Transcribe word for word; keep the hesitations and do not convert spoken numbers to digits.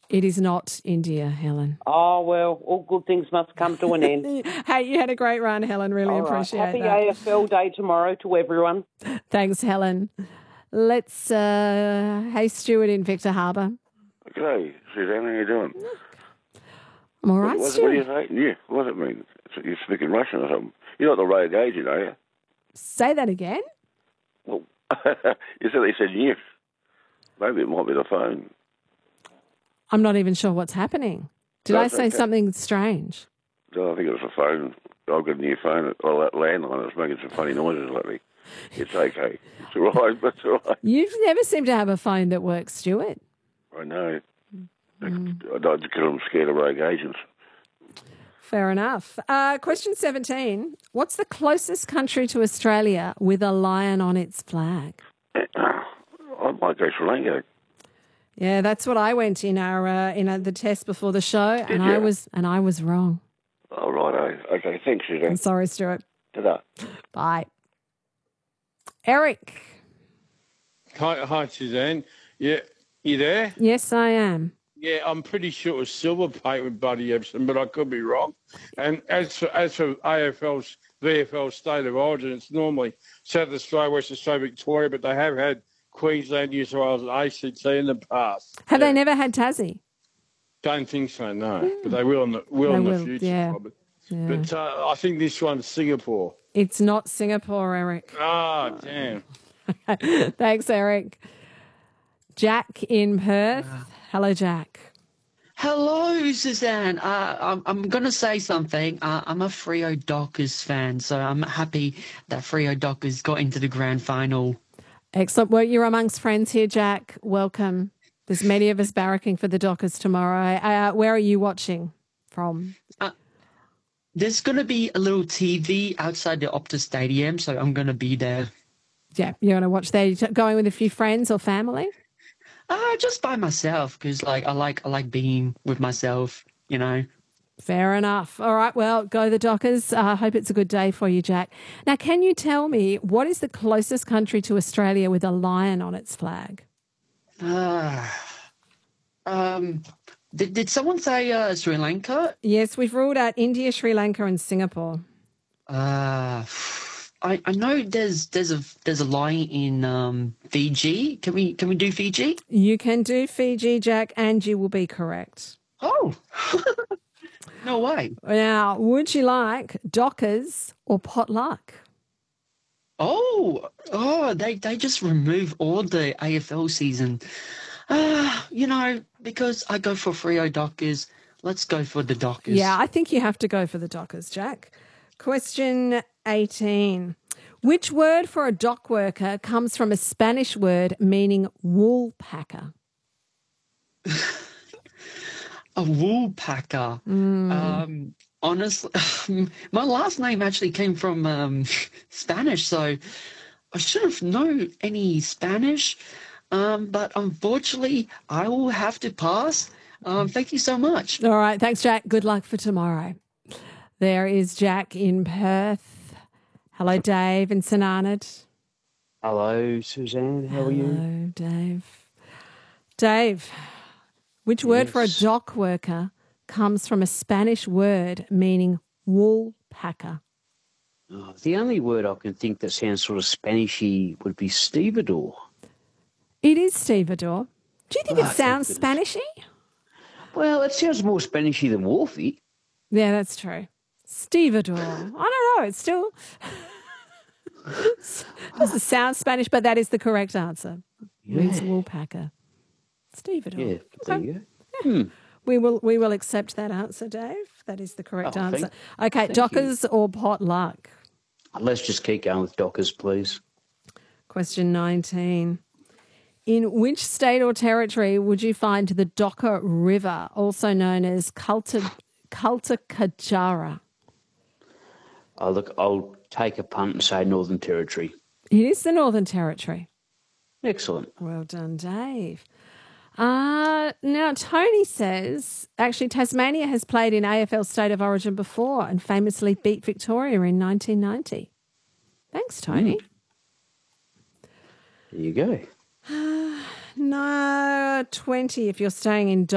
It is not India, Helen. Oh, well, all good things must come to an end. Hey, you had a great run, Helen. Really All right. appreciate Happy that. A F L Day tomorrow to everyone. Thanks, Helen. Let's, uh, hey, Stuart in Victor Harbour. G'day, Suzanne. How you doing? I'm all right, what, what, Stuart. what do you say? Yeah, what does it mean? You're speaking Russian or something? You're not the rogue agent, are you? Say that again. Well, you said they said yes. Maybe it might be the phone. I'm not even sure what's happening. Did No, I it's say okay. something strange? No, I think it was the phone. I've got a new phone. Well, that landline is making some funny noises lately. It's okay. It's all right, but it's all right. You've never seemed to have a phone that works, Stuart. I know. Mm. I don't because I'm scared of rogue agents. Fair enough. Uh, question seventeen. What's the closest country to Australia with a lion on its flag? I might go Sri Lanka. Yeah, that's what I went in our uh, in uh, the test before the show, Did and you? I was and I was wrong. Oh, right. Okay, thanks, Suzanne. I'm sorry, Stuart. Ta-da. Bye. Eric. Hi, hi, Suzanne. Yeah, you there? Yes, I am. Yeah, I'm pretty sure it was silver plate with Buddy Epson, but I could be wrong. And as for as for A F L's V F L state of origin, it's normally South Australia, West Australia, Victoria, but they have had Queensland, New South Wales, and A C T in the past. Have yeah. they never had Tassie? Don't think so, no. But they will in the will They in the will, future, yeah. probably. Yeah. But uh, I think this one's Singapore. It's not Singapore, Eric. Ah, damn. Thanks, Eric. Jack in Perth. Hello, Jack. Hello, Suzanne. Uh, I'm, I'm going to say something. Uh, I'm a Freo Dockers fan, so I'm happy that Freo Dockers got into the grand final. Excellent. Well, you're amongst friends here, Jack. Welcome. There's many of us barracking for the Dockers tomorrow. Uh, where are you watching from? Uh, there's going to be a little T V outside the Optus Stadium, so I'm going to be there. Yeah, you're going to watch there. You going with a few friends or family? Uh, just by myself, because like I like I like being with myself, you know. Fair enough. All right, well, go the Dockers. I uh, hope it's a good day for you, Jack. Now, can you tell me what is the closest country to Australia with a lion on its flag? Uh, um, did, did someone say uh, Sri Lanka? Yes, we've ruled out India, Sri Lanka and Singapore. Uh, I, I know there's there's a there's a lion in um, Fiji. Can we can we do Fiji? You can do Fiji, Jack, and you will be correct. Oh, no way. Now, would you like Dockers or potluck? Oh, oh, they, they just remove all the A F L season. Uh, you know, because I go for Freo Dockers, let's go for the Dockers. Yeah, I think you have to go for the Dockers, Jack. Question eighteen. Which word for a dock worker comes from a Spanish word meaning wool packer? A wool packer. Mm. Um, honestly, my last name actually came from um, Spanish, so I should have known any Spanish. Um, but unfortunately, I will have to pass. Um, thank you so much. All right. Thanks, Jack. Good luck for tomorrow. There is Jack in Perth. Hello, Dave in St Arnaud. Hello, Suzanne. How Hello, are you? Hello, Dave. Dave, which word Yes. for a dock worker comes from a Spanish word meaning wool packer? Oh, the only word I can think that sounds sort of Spanishy would be stevedore. It is stevedore. Do you think Oh, it thank sounds goodness. Spanishy? Well, it sounds more Spanishy than Wolfie. Yeah, that's true. Stevedore. I don't know. It's still doesn't sound Spanish, but that is the correct answer. Yeah. Means woolpacker. Stevedore. Yeah, there you go. Yeah. We will we will accept that answer, Dave. That is the correct Oh, thank- answer. Okay, thank Dockers or potluck? Let's just keep going with Dockers, please. Question nineteen. In which state or territory would you find the Docker River, also known as Culta, Cultakajara? Oh, look, I'll take a punt and say Northern Territory. It is the Northern Territory. Excellent. Well done, Dave. Uh, now, Tony says, actually, Tasmania has played in A F L State of Origin before and famously beat Victoria in nineteen ninety. Thanks, Tony. There you go. No, twenty if you're staying in